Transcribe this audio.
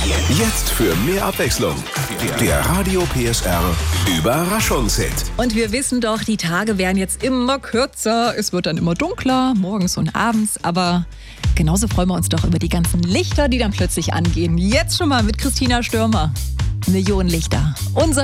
Jetzt für mehr Abwechslung. Der Radio PSR Überraschungshit. Und wir wissen doch, die Tage werden jetzt immer kürzer. Es wird dann immer dunkler, morgens und abends. Aber genauso freuen wir uns doch über die ganzen Lichter, die dann plötzlich angehen. Jetzt schon mal mit Christina Stürmer. Millionen Lichter. Unser